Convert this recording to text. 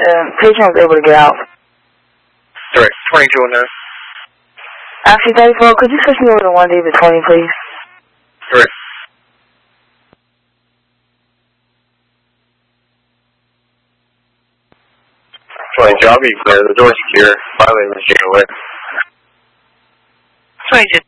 patient was able to get out. Direct 2209. Actually, 34, could you switch me over to 1 David 20, please? Direct. Job be clear. The door's secure. Violator machine away. 22